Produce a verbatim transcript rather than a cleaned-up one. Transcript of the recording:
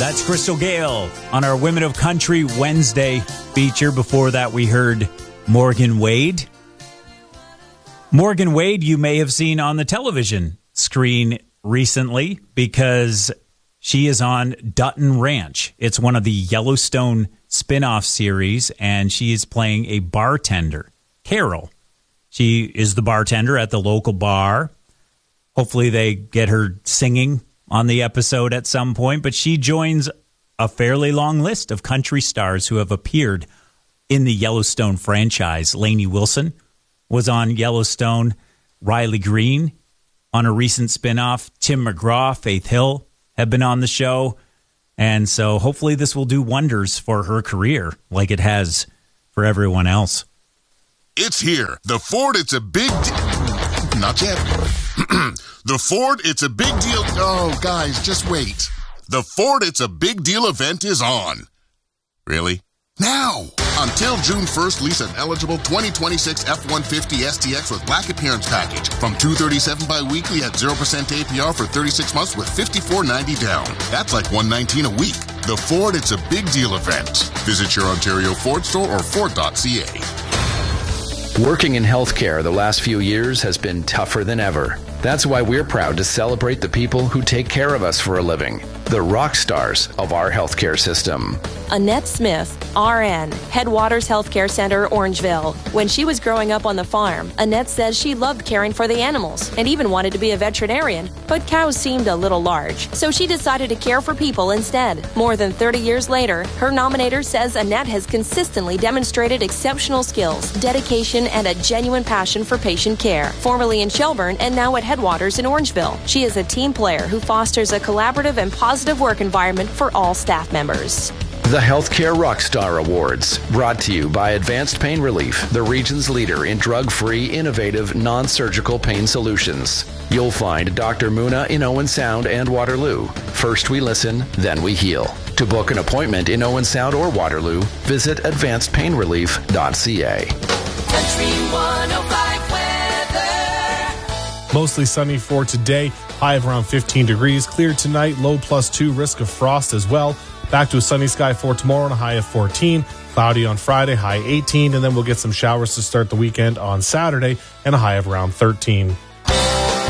That's Crystal Gale on our Women of Country Wednesday feature. Before that, we heard Morgan Wade. Morgan Wade, you may have seen on the television screen recently because she is on Dutton Ranch. It's one of the Yellowstone spin-off series, and she is playing a bartender, Carol. She is the bartender at the local bar. Hopefully they get her singing on the episode at some point, but she joins a fairly long list of country stars who have appeared in the Yellowstone franchise. Lainey Wilson was on Yellowstone. Riley Green on a recent spinoff. Tim McGraw, Faith Hill have been on the show. And so hopefully this will do wonders for her career like it has for everyone else. It's here. The Ford, it's a big deal. Not yet. The Ford, it's a big deal. Oh, guys, just wait. The Ford, it's a big deal event is on. Really? Now! Until June first, lease an eligible twenty twenty-six F one fifty S T X with black appearance package from two hundred thirty-seven dollars bi-weekly at zero percent A P R for thirty-six months with fifty-four ninety down. That's like one hundred nineteen dollars a week. The Ford, it's a big deal event. Visit your Ontario Ford store or Ford dot C A. Working in healthcare the last few years has been tougher than ever. That's why we're proud to celebrate the people who take care of us for a living, the rock stars of our healthcare system. Annette Smith, R N, Headwaters Healthcare Center, Orangeville. When she was growing up on the farm, Annette says she loved caring for the animals and even wanted to be a veterinarian, but cows seemed a little large, so she decided to care for people instead. More than thirty years later, her nominator says Annette has consistently demonstrated exceptional skills, dedication, and a genuine passion for patient care. Formerly in Shelburne and now at Headwaters in Orangeville, she is a team player who fosters a collaborative and positive work environment for all staff members. The Healthcare Rockstar Awards, brought to you by Advanced Pain Relief, the region's leader in drug-free, innovative, non-surgical pain solutions. You'll find Doctor Muna in Owen Sound and Waterloo. First we listen, then we heal. To book an appointment in Owen Sound or Waterloo, visit advanced pain relief dot c a. Country one oh five weather. Mostly sunny for today, high of around fifteen degrees. Clear tonight, low plus two, risk of frost as well. Back to a sunny sky for tomorrow and a high of fourteen. Cloudy on Friday, high eighteen. And then we'll get some showers to start the weekend on Saturday and a high of around thirteen.